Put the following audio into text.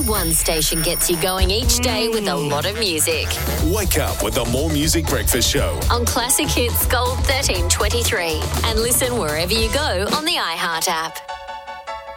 one station gets you going each day with a lot of music. Wake up with the More Music Breakfast Show On Classic Hits Gold 1323. And listen wherever you go on the iHeart app.